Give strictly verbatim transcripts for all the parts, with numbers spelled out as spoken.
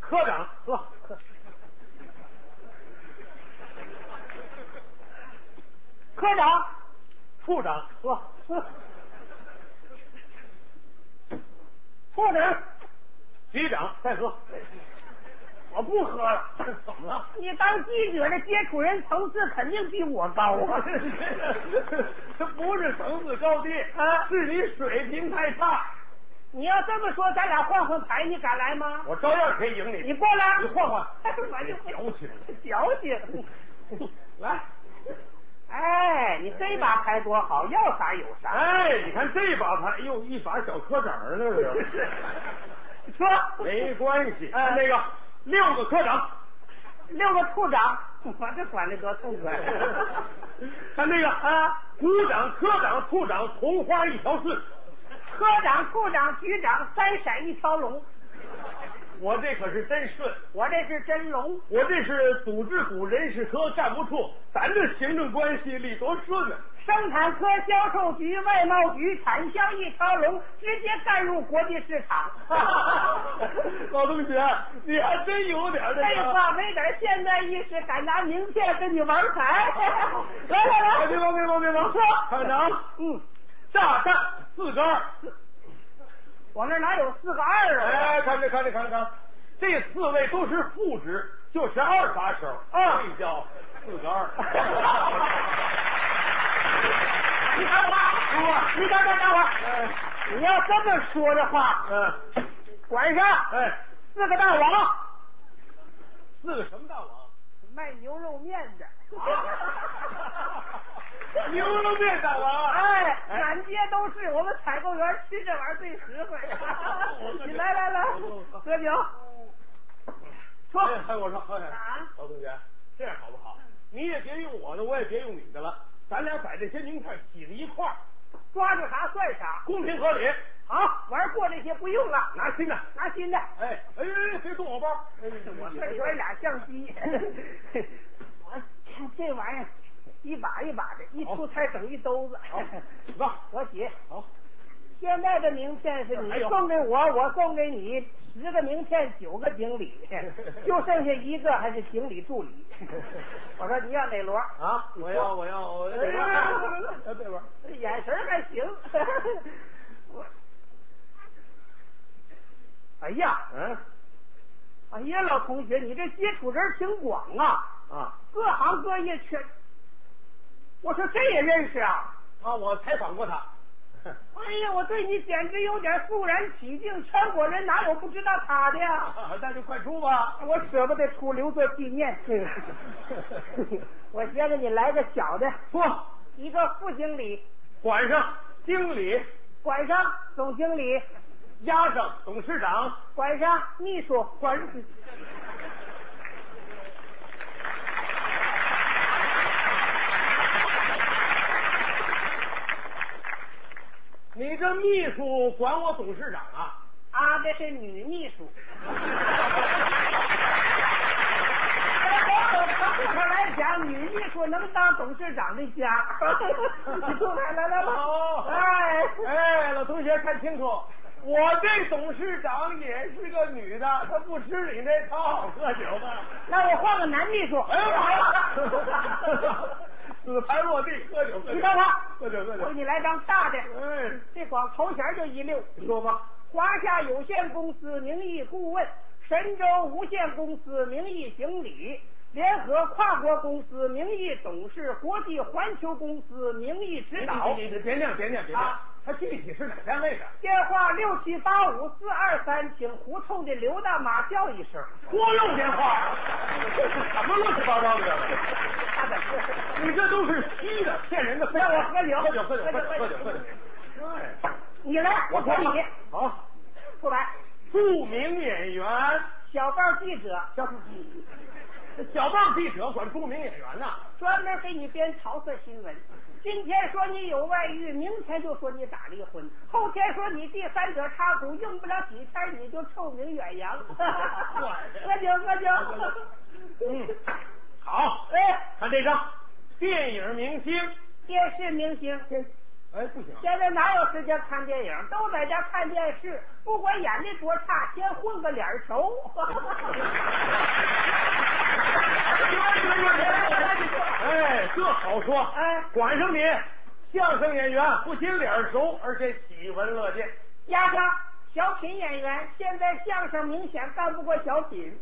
科长，呵， 科长， 处长， 呵，处长， 局长，再喝。 我不喝了。 怎么了？ 你当记者的接触人层次肯定比我高啊！ 这不是层次高低啊， 是你水平太差。 你要这么说，咱俩换换牌，你敢来吗？ 我照样可以赢你。 你过来， 你换换。 我就矫情， 矫情。 来， 哎，你这把牌多好，要啥有啥。 哎，你看这把牌，哟，一把小科长那是。 说没关系， 哎， 那个六个科长， 六个处长，我这管的多痛快。 看那个啊，股长、科长、处长，同花一条顺。 科长、处长、局长，三闪一条龙。 我这可是真顺， 我这是真龙。 我这是组织股人事科干部处，咱这行政关系里多顺啊！ 生产科、销售局、外贸局，产销一条龙，直接干入国际市场。 老同学，你还真有点这个。 废话，没点现代意识，敢拿名片跟你玩牌。来来来， 别忙别忙别忙， 说科长， 嗯， 炸弹四个二。 我那哪有四个二啊？ 哎，看这看这看这看，这四位都是副职，就是二把手， 啊， 这叫四个二。 你等会儿，你等等等会儿。 哎， 你要这么说的话， 嗯， 管上， 哎， 四个大王， 四个什么大王？ 卖牛肉面的。 牛肉面大王， 哎，满街都是，我们采购员吃这玩意儿最实惠。你来来来，喝酒。说， 哎，我说，哎， 啊， 老同学，这样好不好？你也别用我的，我也别用你的了，咱俩把这些名片挤在一块儿， 抓住啥算啥， 公平合理。 好，玩过这些不用了， 拿新的， 拿新的。 哎哎哎，别动我包， 我这里边俩相机，我看这玩意儿一把一把的，一出差整一兜子。 好，走， 我写。 好， 现在的名片是你送给我，我送给你，十个名片九个经理，就剩下一个还是经理助理。我说你要哪摞啊？我要我要我要这边，这边， 眼神还行。我，哎呀， 嗯， 哎呀，老同学，你这接触人挺广啊， 啊， 各行各业全。我说这也认识啊？ 啊，我采访过他。 哎呀，我对你简直有点肃然起敬，全国人哪有不知道他的呀？ 那就快出吧， 我舍不得出，留作纪念。我先给你来个小的， 说一个副经理， 管上经理， 管上总经理， 压上董事长， 管上秘书， 管。你这秘书管我董事长啊？ 啊，这是女秘书。从这来讲，女秘书能当董事长的家。你出来，来来来， 哦， 哎哎，老同学看清楚，我这董事长也是个女的，她不吃你那套，喝酒吧。 那我换个男秘书。 哎呀妈呀！死牌落地，喝酒喝酒。 你看看， 喝酒喝酒。 我给你来张大的， 哎， 这光头衔就一溜。 你说吧。 华夏有限公司名义顾问，神州无限公司名义经理，联合跨国公司名义董事，国际环球公司名义指导。 你你别念别念别念，他具体是哪单位的？ 电话六七八五四二三，请胡同的刘大妈叫一声。 托用电话，这是什么乱七八糟的？你这都是虚的，骗人的。 让我喝酒， 喝酒喝酒喝酒喝酒喝酒。哎， 你来，我可以。 好， 出来。 著名演员， 小报记者， 小小报记者管著名演员呢， 专门给你编桃色新闻。今天说你有外遇，明天就说你打离婚，后天说你第三者插股，用不了几天你就臭名远扬。喝酒喝酒。 嗯，好， 哎， 看这张，电影明星， 电视明星。 哎，不行， 现在哪有时间看电影？都在家看电视，不管演的多差，先混个脸熟。 好说。 哎， 管上你，相声演员不仅脸熟，而且喜闻乐见。 压上小品演员，现在相声明显干不过小品。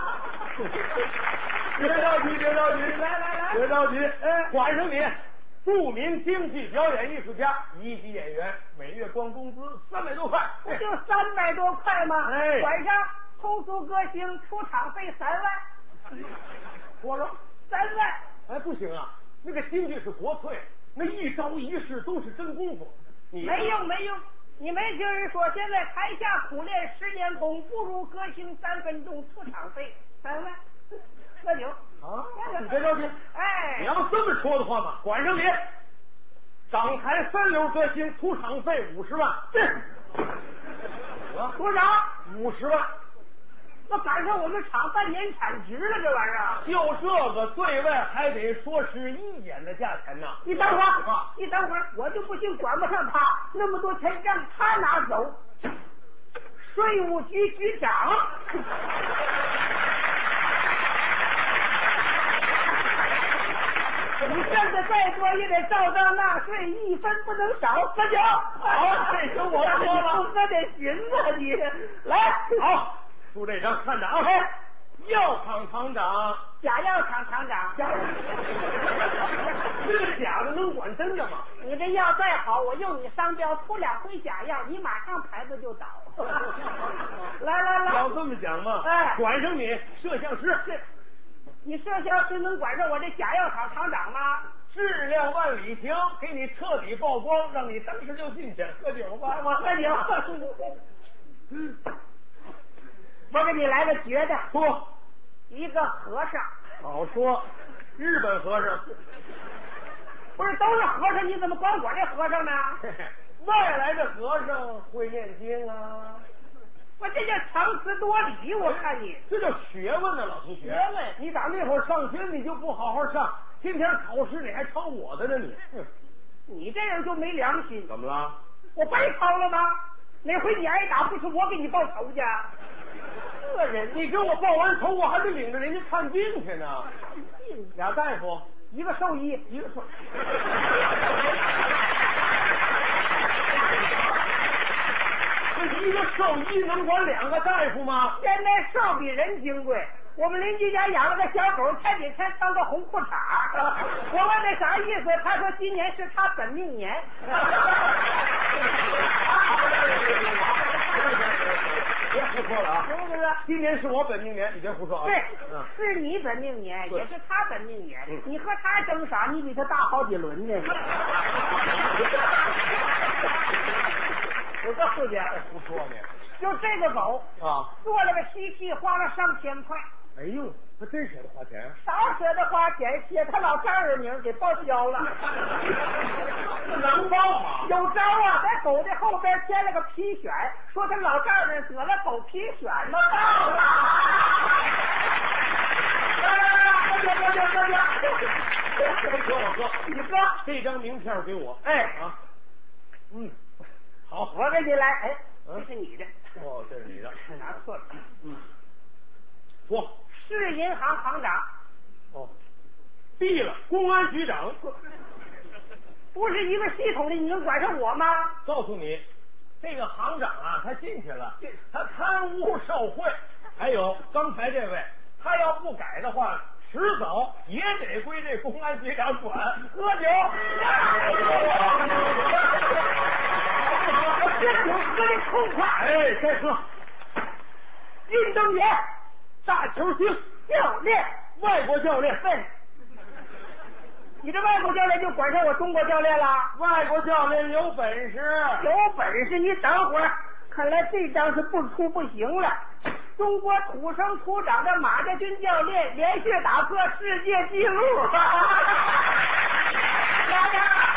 别着急，别着急， 来来来， 别着急。 哎， 管上你，著名京剧表演艺术家，一级演员，每月光工资三百多块。 不就三百多块吗？ 哎， 管上通俗歌星出场费三万。 多少？ 三万。 哎，不行啊，那个京剧是国粹，那一招一式都是真功夫。你没用没用，你没听人说现在台下苦练十年功，不如歌星三分钟出场费三万。喝酒啊，你别着急。 哎， 你要这么说的话嘛，管上你，港台三流歌星出场费五十万。对， 啊，多少？ 五十万。 那赶上我们厂半年产值了，这玩意儿。 就这个对位还得说是一眼的价钱呢。 你等会儿，你等会儿，我就不信管不上他，那么多钱让他拿走。税务局局长。你挣的再多也得照章纳税，一分不能少。喝酒， 好，这酒我喝了。 不喝得行啊你！来， 好。出这张看着啊，药厂厂长， 假药厂厂长， 假这个假的能管真的吗？ 你这药再好，我用你商标出两回假药，你马上牌子就倒。来来来， 要这么讲嘛， 哎， 管上你摄像师， 是，你摄像师能管上我这假药厂厂长吗？ 质量万里行，给你彻底曝光，让你当时就进去喝酒吧， 我喝酒。嗯。我给你来个绝的， 说一个和尚， 好说，日本和尚， 不是都是和尚，你怎么光管这和尚呢？ 外来的和尚会念经啊， 我这叫强词夺理，我看你这叫学问呢，老同学。 学问， 你打那会儿上学你就不好好上，今天考试你还抄我的呢你。 你这人就没良心。 怎么了？ 我白抄了吗？哪回你挨打不是我给你报仇去？这人， 你给我报完仇，我还得领着人家看病去呢。俩大夫， 一个兽医， 一个兽。这一个兽医能管两个大夫吗？ 现在兽比人金贵。我们邻居家养了个小狗，前几天穿个红裤衩。我问他啥意思，他说今年是他本命年。 别胡说了啊！ 是不是？ 今年是我本命年，你别胡说啊！ 对， 嗯、 是你本命年，也是他本命年。嗯、你和他争啥？你比他大好几轮呢。我告诉你， 胡说呢！ 就这个狗啊， 做了个西气，花了上千块。 哎呦，他真舍得花钱？ 少舍得花钱，写他老丈人名给报销了。 能报吗？ 有招啊，在狗的后边添了个皮癣，说他老丈人得了狗皮癣了，到了。来来来，喝酒喝酒喝酒。 我喝我喝， 你喝这张名片给我。 哎啊，嗯，好， 我给你来。哎，这是你的。 哦，这是你的， 拿错了。 嗯，说。 市银行行长。 哦，毙了，公安局长。 不是一个系统的，你能管上我吗？ 告诉你，这个行长啊，他进去了，他贪污受贿，还有刚才这位，他要不改的话，迟早也得归这公安局长管。喝酒， 这酒喝的痛快。 哎，再喝。 运动员， 大球星， 教练， 外国教练。 对。你这外国教练就管上我中国教练了？ 外国教练有本事， 有本事你等会儿，看来这张是不出不行了。中国土生土长的马家军教练连续打破世界纪录。来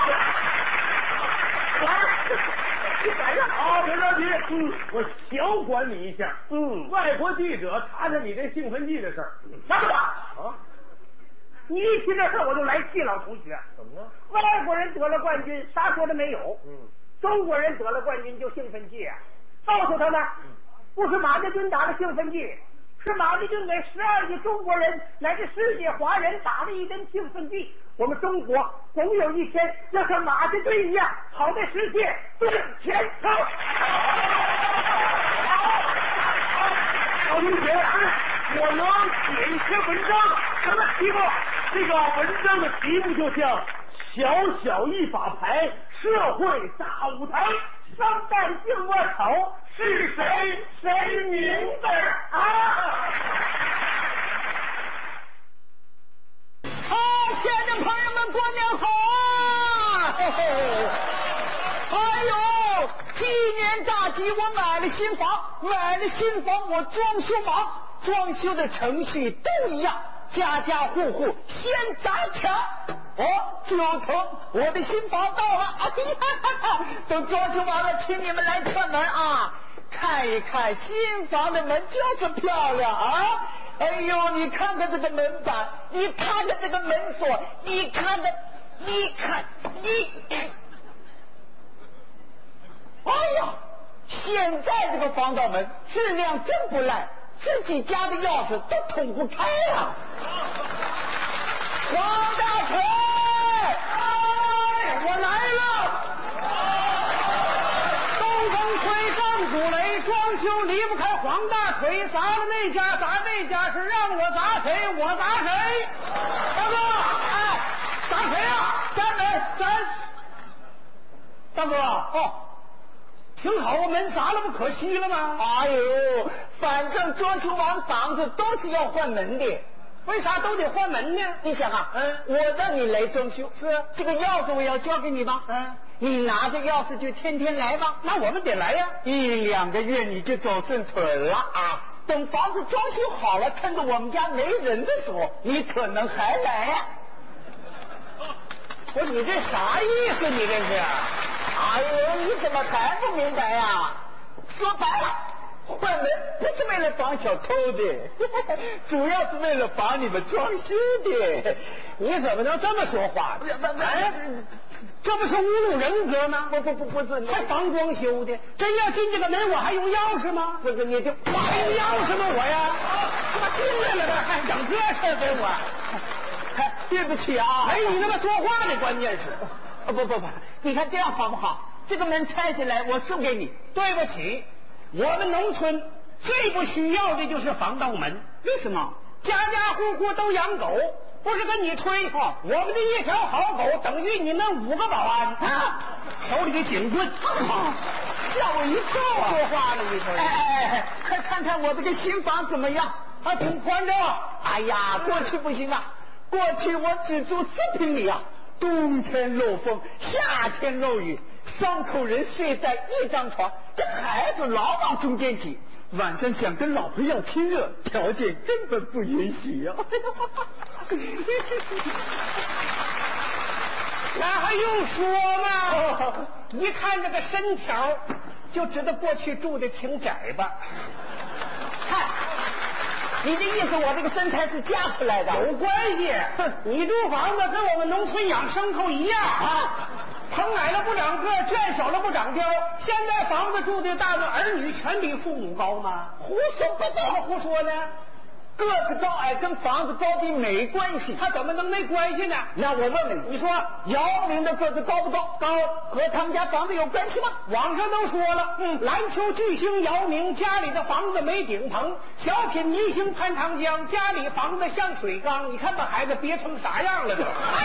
你管上好，别着急，嗯，我小管你一下， 嗯， 外国记者查查你这兴奋剂的事儿， 查不查啊？ 你一提这事我就来气，老同学。 怎么了？ 外国人得了冠军，啥说的没有。 嗯， 中国人得了冠军就兴奋剂啊！告诉他们，不是马家军打的兴奋剂， 是马列军给十二亿中国人乃至世界华人打了一针兴奋剂。我们中国总有一天要像马家队一样，跑在世界最前头。 老同学，我能写一篇文章，什么题目？这个文章的题目就叫“小小一把牌，社会大舞台，商战静卧头，是谁谁明白啊？” 好，亲爱的朋友们，过年好啊！嘿嘿，哎呦，今年大吉，我买了新房，买了新房，我装修忙，装修的程序都一样，家家户户先砸墙。哦，九头，我的新房到了，哎呀，都装修完了，请你们来串门啊！看一看新房的门就是漂亮啊！哎呦，你看看这个门板，你看看这个门锁，你看看，你看，你，哎呀，现在这个防盗门质量真不赖，自己家的钥匙都捅不开呀！王大锤，哎，我来了！东风吹，张祖雷，装修离不开黄大锤，砸了那家，砸那家，是让我砸谁，我砸谁。大哥，哎，砸谁啊？咱门，咱，大哥，哦，挺好，我门砸了不可惜了吗？哎呦，反正装修完房子都是要换门的。为啥都得换门呢？你想啊，嗯，我让你来装修，是这个钥匙我要交给你吧？嗯，你拿着钥匙就天天来吧。那我们得来呀，一两个月你就走顺腿了啊。等房子装修好了，趁着我们家没人的时候，你可能还来呀。不是你这啥意思？你这是？哎呦，你怎么还不明白呀？说白了。换门不是为了防小偷的，主要是为了防你们装修的。你怎么能这么说话？哎，这不是侮辱人格吗？不不不不是，还防装修的。真要进这个门，我还用钥匙吗？不是，你就我还用钥匙吗？我呀，他妈进来了这还整这事给我？哎，对不起啊，没你那么说话的，关键是。不不不，你看这样好不好？这个门拆下来，我送给你。对不起。我们农村最不需要的就是防盗门，为什么？家家户户都养狗，不是跟你吹啊！我们的一条好狗等于你那五个保安啊！手里的警棍，吓我一跳啊！说话呢，你说？哎哎哎，快看看我这个新房怎么样？还挺宽敞。哎呀，过去不行啊，过去我只住四平米啊，冬天漏风，夏天漏雨。三口人睡在一张床，这孩子老往中间挤，晚上想跟老婆要亲热，条件根本不允许呀、啊。那还用说吗？哦、一看这个身条，就知道过去住的挺窄吧。看，你的意思我这个身材是嫁出来的？有关系，你住房子跟我们农村养牲口一样啊。棚矮了不长个，圈小了不长膘。现在房子住的大的儿女全比父母高吗？胡说八道！怎么胡说呢？个子高矮跟房子高低没关系，他怎么能没关系呢？那我问问你，你说姚明的个子高不高？高，和他们家房子有关系吗？网上都说了，嗯，篮球巨星姚明家里的房子没顶棚，小品明星潘长江家里房子像水缸，你看把孩子憋成啥样了都。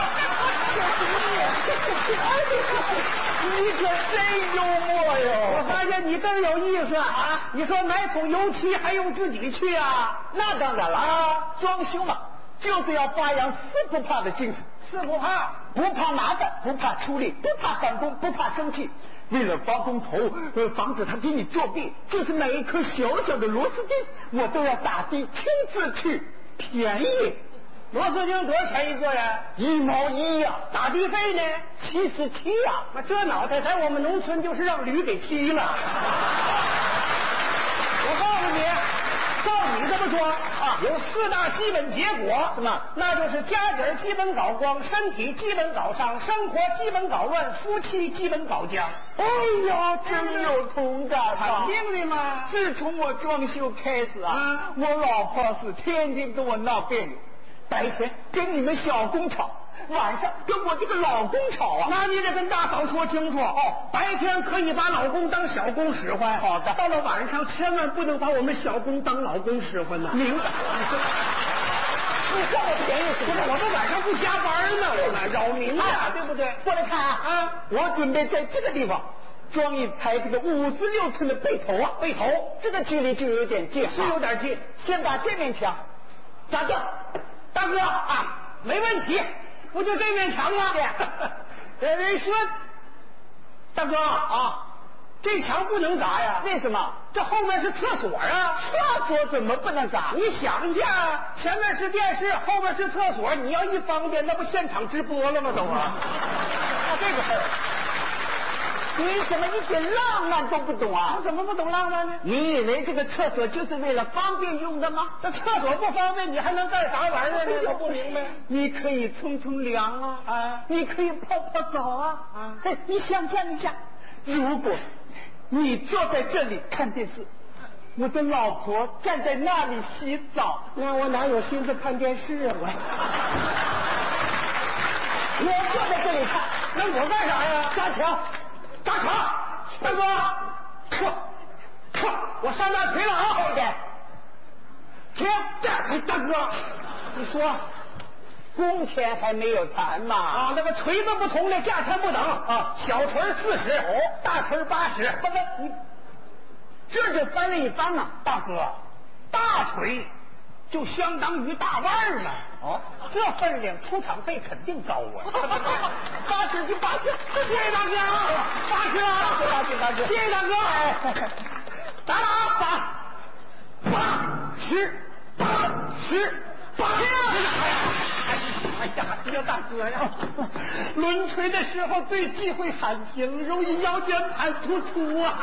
你可真幽默哟！我发现你更有意思啊！你说买桶油漆还用自己去啊？那当然了啊！装修嘛，就是要发扬四不怕的精神。四不怕，不怕麻烦，不怕出力，不怕返工，不怕生气。为了包工头，呃，防止他给你作弊，就是买一颗小小的螺丝钉，我都要打的亲自去，便宜。螺丝钉多少钱一个呀？一毛一呀。打地费呢？七十七呀。那这脑袋在我们农村就是让驴给踢了。我告诉你，照你这么么说啊，有四大基本结果，什么？那就是家底基本搞光，身体基本搞伤，生活基本搞乱，夫妻基本搞僵。 哎呀，真有同感啊！ 肯定的嘛。 自从我装修开始啊，啊我老婆是天天跟我闹别扭，白天跟你们小工吵，晚上跟我这个老公吵啊。 那你得跟大嫂说清楚哦，白天可以把老公当小公使唤， 好的。 到了晚上千万不能把我们小公当老公使唤呐。 明白。你占我便宜什么？ 不是，我们晚上不加班呢，我们扰民呀，对不对？ 过来看啊！啊，我准备在这个地方装一排这个五十六寸的背头啊， 背头， 这个距离就有点近， 是有点近。 先把这面墙砸掉， 大哥啊，没问题，不就这面墙吗？ 对。 人说，大哥啊，这墙不能砸呀？ 为什么？ 这后面是厕所啊！ 厕所怎么不能砸？ 你想一下，前面是电视，后面是厕所，你要一方便，那不现场直播了吗？都啊， 那这个事儿，你怎么一点浪漫都不懂啊？ 我怎么不懂浪漫呢？ 你以为这个厕所就是为了方便用的吗？ 这厕所不方便，你还能干啥玩意儿呢？我不明白。 你可以冲冲凉啊，啊，你可以泡泡澡啊，啊，哎，你想象一下，如果你坐在这里看电视，我的老婆站在那里洗澡， 那我哪有心思看电视啊？我我坐在这里看， 那我干啥呀？ 砸墙， 砸墙！大哥，撤撤！我上大锤了啊！ 对的。 停！哎，大哥， 你说工钱还没有谈嘛？ 啊，那个锤子不同的价钱不等啊，小锤四十，哦，大锤八十。 不不，你这就翻了一番呐， 大哥，大锤就相当于大腕嘛。 哦，这分量出场费肯定高啊！八十就八十， 谢谢大哥啊，八十啊， 八十八十， 谢谢大哥。哎，打了啊，八八十八十八十。 哎呀，这大哥呀，抡锤的时候最忌讳喊停，容易腰间盘突出啊。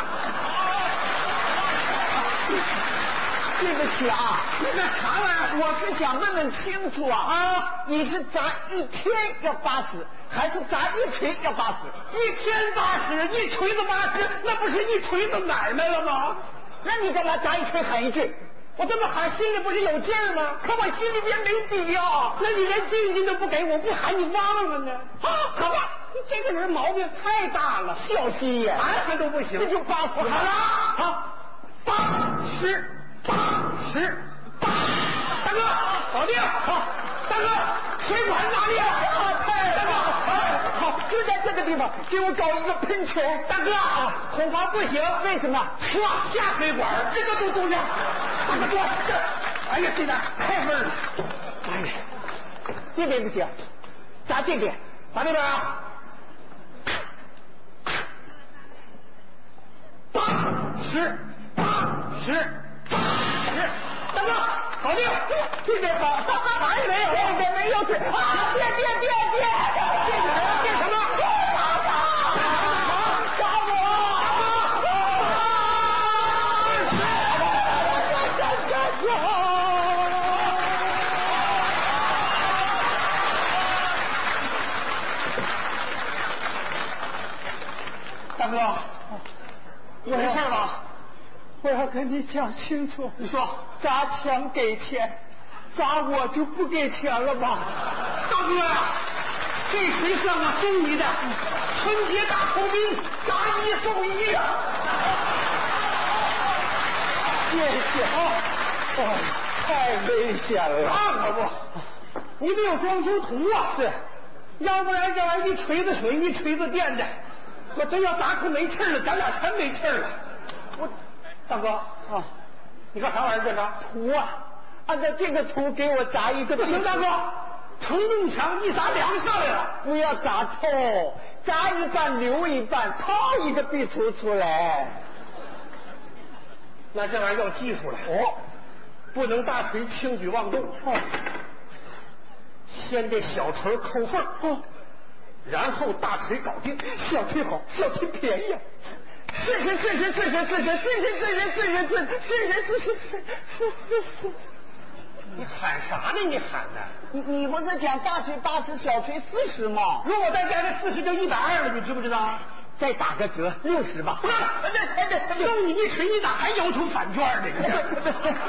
对不起啊， 那个墙啊， 我是想问问清楚啊啊！你是砸一天要八十，还是砸一锤要八十？ 一天八十，一锤子八十，那不是一锤子买卖了吗？ 那你干嘛砸一锤喊一句？ 我这么喊心里不是有劲儿吗？ 可我心里边没底啊！ 那你连定金都不给我，不喊你忘了呢？ 啊，好吧， 你这个人毛病太大了， 小心眼， 喊喊都不行。 那就八十好了，好，八十。八十八，大哥，搞定！好，大哥，水管哪里啊？ 太大哥， 好，就在这个地方给我搞一个喷泉。 大哥啊，恐怕不行， 为什么？ 唰，下水管，这个都东西。大哥，坐这。哎呀，这点太闷了。 哎呀，这边不行，砸这边， 砸这边啊。八十，八十。大哥，搞定！ 这边好， 还没有， 这边没有水啊！别别别别！ 这什么？这什么？ 打他！打我！ 大哥，没事吧？ 我要跟你讲清楚， 你说砸墙给钱，砸我就不给钱了吧？ 大哥呀，这锤算我送你的，春节大酬宾，砸一送一啊！ 谢谢啊！哦，太危险了， 那可不，你得有装修图啊！ 是， 要不然这玩意一锤子水，一锤子电的，我真要砸出没气了，咱俩全没气了。我。大哥啊，你干啥玩意儿？这个图啊，按照这个图给我砸一个。 不行，大哥，承重墙一砸梁下来了。 不要砸透，砸一半留一半，掏一个壁橱出来。 那这玩意儿要技术了哦， 不能大锤轻举妄动。 哦， 先这小锤扣缝， 哦， 然后大锤搞定。 小锤好，小锤便宜。四十四十四十四十四十四十四十四十四十四十四十四十四十。 你喊啥呢？你喊的？ 你你不是讲大锤八十，小锤四十吗？ 如果再加这四十就一百二了，你知不知道？ 再打个折，六十吧。 不是，哎对哎对，送你一锤，你咋还要求返券呢？